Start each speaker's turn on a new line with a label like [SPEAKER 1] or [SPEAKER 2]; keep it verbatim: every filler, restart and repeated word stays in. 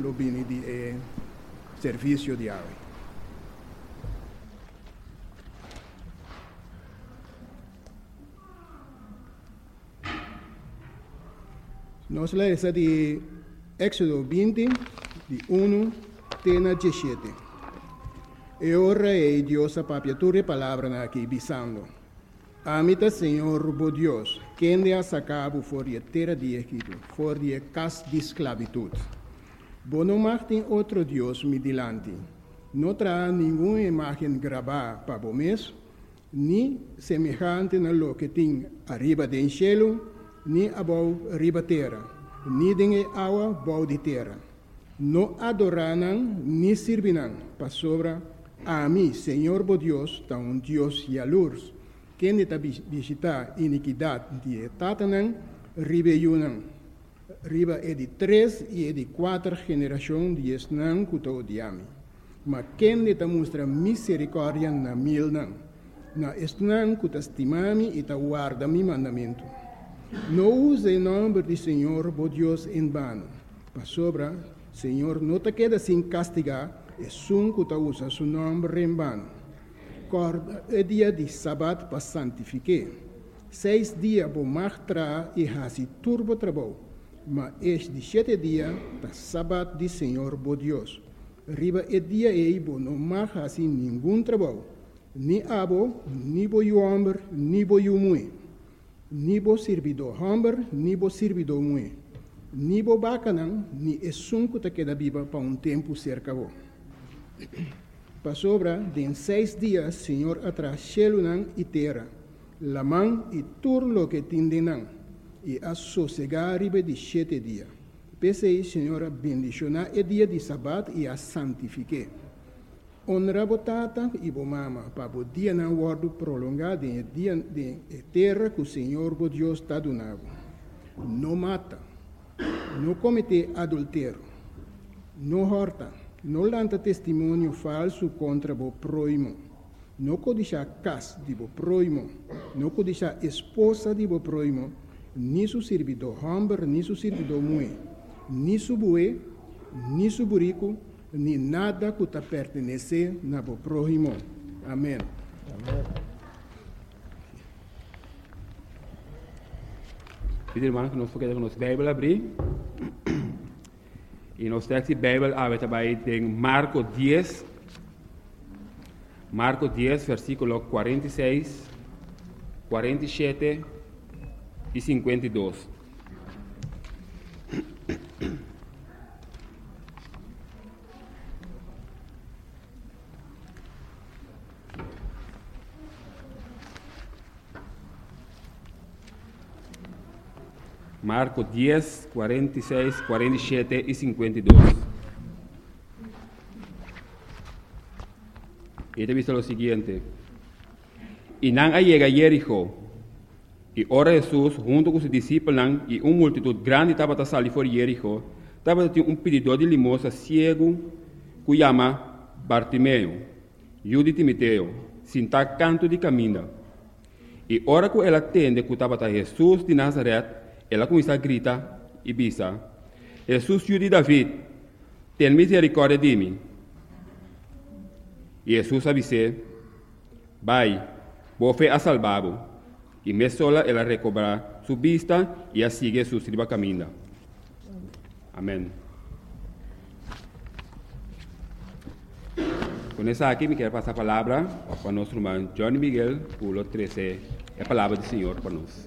[SPEAKER 1] lo bini di eh, servizio di Yahweh. Nós lemos de Éxodo vinte, de um até dezessete. E ora é Deus a papiatura palavra aqui, bisando. Amita Senhor, bo Deus, quem de a sacabo for de terra de Egito, for de casa de esclavitud. Bo não martem outro Deus me dilante. Não terá nenhuma imagem gravada para o mês, nem semejante na lo que tem arriba do cielo, ni abau riba terra, ni dengue água bau de terra. Não adoraram, ni sirvirão, para sobra a mim, Senhor bo Deus, tá um Deus yalurs, quem está visitar iniquidade de tatanang, riba yunang. Riba é de três e é de quatro gerações de esnang kuto diami. Mas quem está mostra misericórdia na milnang, na esnang kuta estimami e ta guarda mi mandamento. Não use o nome do Senhor, bo Deus, em vano. Para sobra, Senhor, não te queda sem castigar, e sun que usa seu nome em vano. Corda é dia de sábado para santificar. Seis dias bo martra e hasi turbo trabalho, mas este de sete dias para sábado de Senhor, bo Deus. Riba é dia e bo não mar hasi nenhum trabalho, ni abo, ni bo homem, ni bo mulher. Ni bo servidor homem, ni bo servidor mulher. Ni bo bacanang, ni é sunco que queda viva para um tempo cerca bo. Para sobra, de seis dias, Senhor atrás celunan e terra, lamang e turlo que tindenang, e a sossegar ribe de sete dias. Pensei, Senhor, bendicionar o dia de sábado e a santificar. Honra botata e bo mama, para o dia não guardo prolongado em dia de terra que o Senhor, bo Deus, está donando. Não mata, não comete adultério, não horta, não lanta testemunho falso contra o próximo, não codiça casa de o próximo, não codiça esposa de o próximo, nem seu servidor homem, nem seu servidor mulher, nem seu bué, nem seu burico, nem nada que te pertenece na o próximo. Amém.
[SPEAKER 2] Amém.
[SPEAKER 3] Pedir, irmão, que nós podemos a nossa Bíblia abrir. E nós temos a Bíblia aberta em Marcos dez. Marcos dez, versículo quarenta e seis, quarenta e sete e cinquenta e dois. Marcos dez, quarenta e seis, quarenta e sete e cinquenta e dois. E te dice o seguinte: E não llega a Jericó, e ora Jesus, junto com seus discípulos, e uma multitud grande estava a sair fora de Jericó, estava a ter um pedidor de limosna cego, que chama Bartimeu, filho de Timoteo, sentado canto de caminho. E ora que ela atende que estava a Jesus de Nazaré, ela começa a gritar e bisa: Jesus, filho de David, tem misericórdia de mim. E Jesus avisou: vai, boa fé a salvado. E me sola ela recobra sua vista e a sigue su riba caminho. Amém. Com essa aqui, me quero passar a palavra para nosso irmão Johnny Miguel, por o treze, a palavra do Senhor para nós.